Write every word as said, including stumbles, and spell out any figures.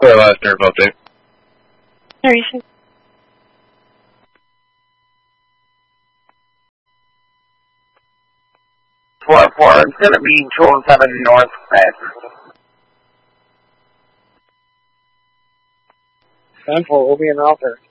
for our last nerve update. Thirty-six. Four four. It's going to be two oh seven northwest. ten four. We'll be in route there.